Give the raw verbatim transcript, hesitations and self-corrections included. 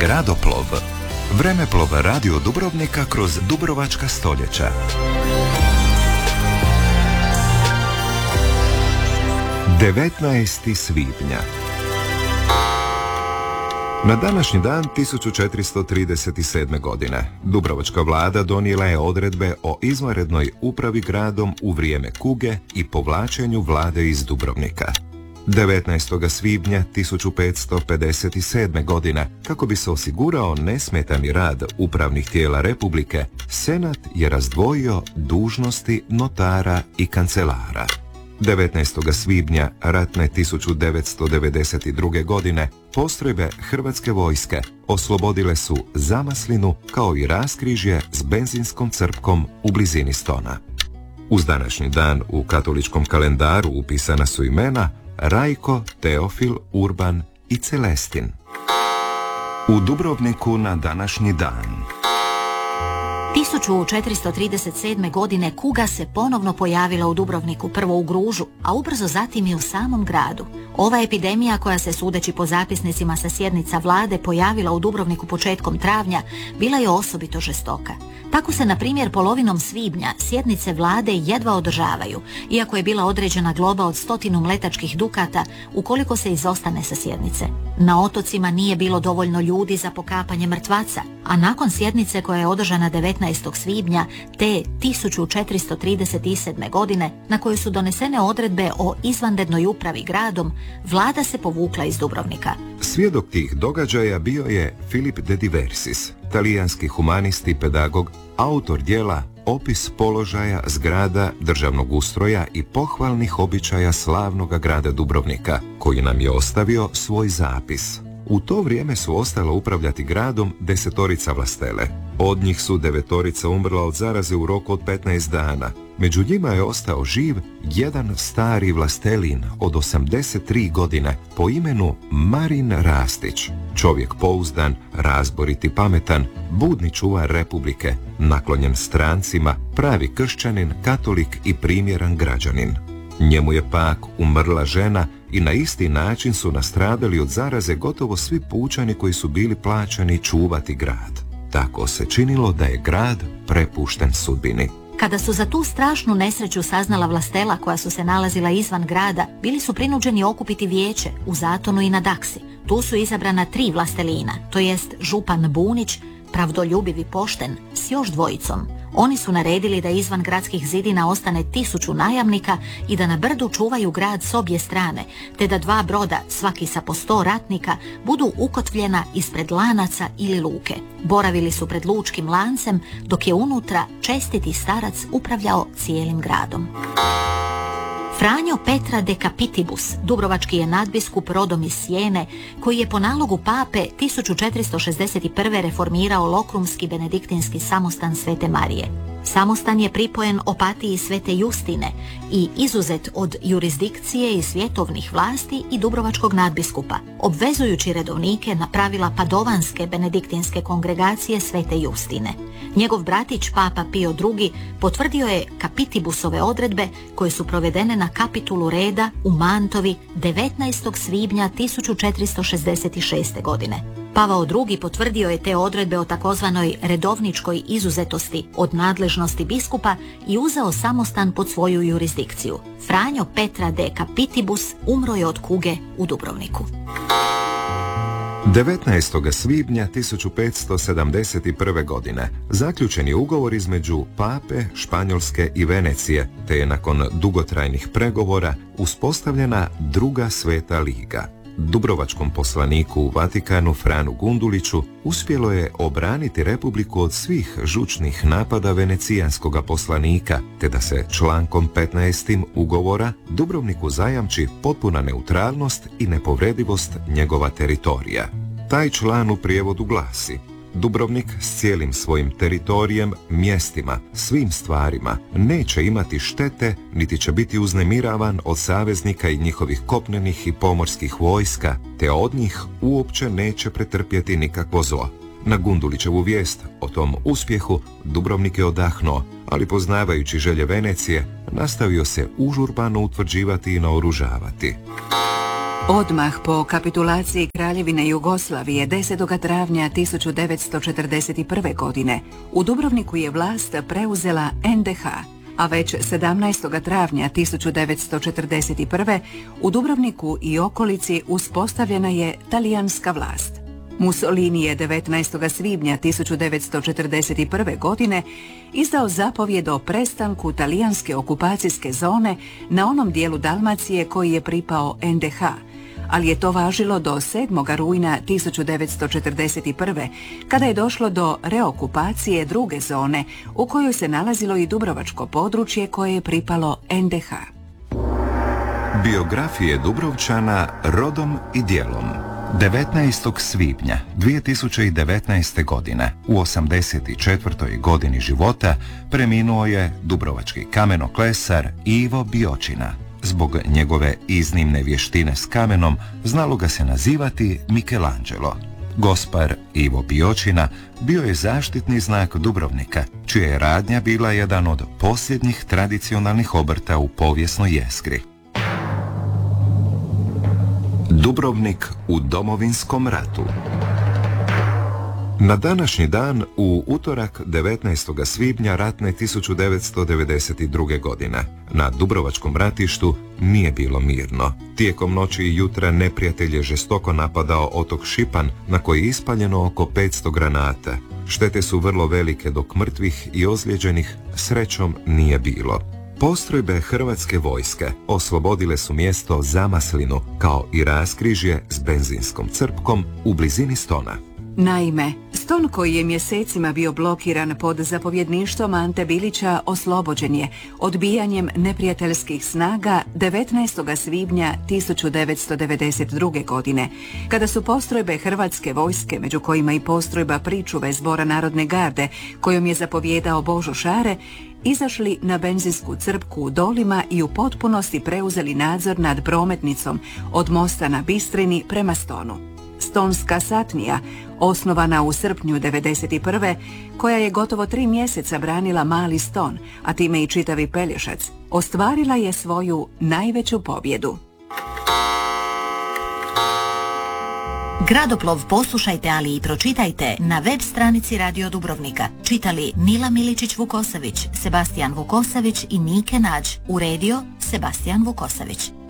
Gradoplov. Vremeplov radio Dubrovnika kroz dubrovačka stoljeća. devetnaesti svibnja. Na današnji dan tisuću četiristo trideset sedme. godine dubrovačka vlada donijela je odredbe o izvanrednoj upravi gradom u vrijeme kuge i povlačenju vlade iz Dubrovnika. devetnaestog svibnja tisuću petsto pedeset sedme. godine, kako bi se osigurao nesmetani rad upravnih tijela Republike, Senat je razdvojio dužnosti notara i kancelara. devetnaestog svibnja ratne tisuću devetsto devedeset druge. godine postrojbe Hrvatske vojske oslobodile su Zamaslinu kao i raskrižje s benzinskom crpkom u blizini Stona. Uz današnji dan u katoličkom kalendaru upisana su imena Rajko, Teofil, Urban i Celestin. U Dubrovniku na današnji dan. tisuću četiristo trideset sedme. godine kuga se ponovno pojavila u Dubrovniku, prvo u Gružu, a ubrzo zatim i u samom gradu. Ova epidemija, koja se sudeći po zapisnicima sa sjednica vlade pojavila u Dubrovniku početkom travnja, bila je osobito žestoka. Tako se, na primjer, polovinom svibnja sjednice vlade jedva održavaju, iako je bila određena globa od stotinu mletačkih dukata ukoliko se izostane sa sjednice. Na otocima nije bilo dovoljno ljudi za pokapanje mrtvaca, a nakon sjednice koja je održana devetnaestog svibnja te tisuću četiristo trideset sedme. godine, na kojoj su donesene odredbe o izvanrednoj upravi gradom, vlada se povukla iz Dubrovnika. Svjedok tih događaja bio je Filip de Diversis, talijanski humanist i pedagog, autor djela Opis položaja, zgrada, državnog ustroja i pohvalnih običaja slavnoga grada Dubrovnika, koji nam je ostavio svoj zapis. U to vrijeme su ostala upravljati gradom desetorica vlastele. Od njih su devetorica umrla od zaraze u roku od petnaest dana. Među njima je ostao živ jedan stari vlastelin od osamdeset tri godine po imenu Marin Rastić. Čovjek pouzdan, razborit i pametan, budni čuvar Republike, naklonjen strancima, pravi kršćanin, katolik i primjeran građanin. Njemu je pak umrla žena i na isti način su nastradali od zaraze gotovo svi pučani koji su bili plaćani čuvati grad. Tako se činilo da je grad prepušten sudbini. Kada su za tu strašnu nesreću saznala vlastela koja su se nalazila izvan grada, bili su prinuđeni okupiti vijeće u Zatonu i na Daksi. Tu su izabrana tri vlastelina, to jest župan Bunić, pravdoljubiv i pošten, s još dvojicom. Oni su naredili da izvan gradskih zidina ostane tisuću najamnika i da na brdu čuvaju grad s obje strane, te da dva broda, svaki sa po sto ratnika, budu ukotvljena ispred lanaca ili luke. Boravili su pred lučkim lancem, dok je unutra čestiti starac upravljao cijelim gradom. Franjo Petra de Capitibus, dubrovački je nadbiskup rodom iz Sijene, koji je po nalogu pape tisuću četiristo šezdeset prve. reformirao lokrumski benediktinski samostan Svete Marije. Samostan je pripojen opatiji Svete Justine i izuzet od jurisdikcije i svjetovnih vlasti i dubrovačkog nadbiskupa, obvezujući redovnike na pravila padovanske benediktinske kongregacije Svete Justine. Njegov bratić, papa Pio drugi, potvrdio je Capitibusove odredbe koje su provedene na kapitulu reda u Mantovi devetnaestog svibnja tisuću četiristo šezdeset šeste. godine. Pavao drugi potvrdio je te odredbe o takozvanoj redovničkoj izuzetosti od nadležnosti biskupa i uzeo samostan pod svoju jurisdikciju. Franjo Petra de Capitibus umro je od kuge u Dubrovniku. devetnaestog svibnja tisuću petsto sedamdeset prve. godine zaključen je ugovor između Pape, Španjolske i Venecije, te je nakon dugotrajnih pregovora uspostavljena druga Sveta liga. Dubrovačkom poslaniku u Vatikanu Franu Gunduliću uspjelo je obraniti Republiku od svih žučnih napada venecijanskoga poslanika, te da se člankom petnaestim ugovora Dubrovniku zajamči potpuna neutralnost i nepovredivost njegova teritorija. Taj član u prijevodu glasi: Dubrovnik s cijelim svojim teritorijem, mjestima, svim stvarima neće imati štete, niti će biti uznemiravan od saveznika i njihovih kopnenih i pomorskih vojska, te od njih uopće neće pretrpjeti nikakvo zlo. Na Gundulićevu vijest o tom uspjehu Dubrovnik je odahnuo, ali poznavajući želje Venecije, nastavio se užurbano utvrđivati i naoružavati. Odmah po kapitulaciji kralja Kraljevine Jugoslavije desetog travnja tisuću devetsto četrdeset prve. godine u Dubrovniku je vlast preuzela en de ha, a već sedamnaestog travnja tisuću devetsto četrdeset prve. u Dubrovniku i okolici uspostavljena je talijanska vlast. Mussolini je devetnaestog svibnja tisuću devetsto četrdeset prve. godine izdao zapovjed o prestanku talijanske okupacijske zone na onom dijelu Dalmacije koji je pripao en de ha, ali je to važilo do sedmog rujna tisuću devetsto četrdeset prve. kada je došlo do reokupacije druge zone u kojoj se nalazilo i dubrovačko područje koje je pripalo en de ha. Biografije Dubrovčana rodom i djelom. devetnaestog svibnja dvije tisuće devetnaeste. godine u osamdeset četvrtoj. godini života preminuo je dubrovački kamenoklesar Ivo Biočina. Zbog njegove iznimne vještine s kamenom znalo ga se nazivati Michelangelo. Gospar Ivo Biočina bio je zaštitni znak Dubrovnika, čija je radnja bila jedan od posljednjih tradicionalnih obrta u povijesnoj jezgri. Dubrovnik u Domovinskom ratu. Na današnji dan, u utorak devetnaestog svibnja ratne tisuću devetsto devedeset druge. godine, na Dubrovačkom ratištu nije bilo mirno. Tijekom noći i jutra neprijatelj je žestoko napadao otok Šipan, na koji je ispaljeno oko petsto granata. Štete su vrlo velike, dok mrtvih i ozlijeđenih srećom nije bilo. Postrojbe hrvatske vojske oslobodile su mjesto Zamaslinu, kao i raskrižje s benzinskom crpkom u blizini Stona. Naime, Ston koji je mjesecima bio blokiran pod zapovjedništvom Ante Bilića oslobođen je odbijanjem neprijateljskih snaga devetnaestog svibnja tisuću devetsto devedeset druge. godine, kada su postrojbe hrvatske vojske, među kojima i postrojba pričuve Zbora narodne garde, kojom je zapovjedao Božo Šare, izašli na benzinsku crpku u Dolima i u potpunosti preuzeli nadzor nad prometnicom od mosta na Bistrini prema Stonu. Stonska satnija, osnovana u srpnju devedeset prve. koja je gotovo tri mjeseca branila Mali Ston, a time i čitavi Pelješac, ostvarila je svoju najveću pobjedu. Gradoplov poslušajte, ali i pročitajte na web stranici Radio Dubrovnika. Čitali Nila Miličić-Vukosavić, Sebastijan Vukosavić i Nike Nađ. Uredio Sebastijan Vukosavić.